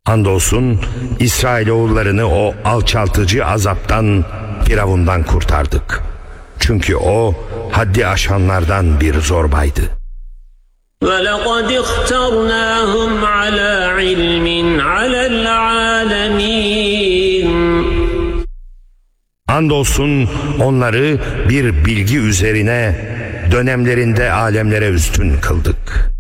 Andolsun İsrailoğullarını o alçaltıcı azaptan, Firavundan kurtardık. Çünkü o haddi aşanlardan bir zorbaydı. وَلَقَدْ اخْتَرْنَاهُمْ عَلَى عِلْمٍ عَلَى الْعَالَمِينَ. Andolsun onları bir bilgi üzerine dönemlerinde alemlere üstün kıldık.